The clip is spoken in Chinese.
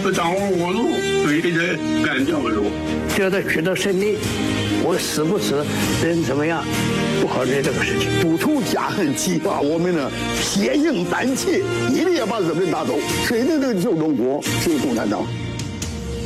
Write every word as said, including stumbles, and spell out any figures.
不掌握我路，对人干掉路。 觉得取得胜利，我死不死，人怎么样，不考虑这个事情。 不图家恨，激发我们的血性胆气，一定要把日本人打走。谁能能救中国？只有共产党。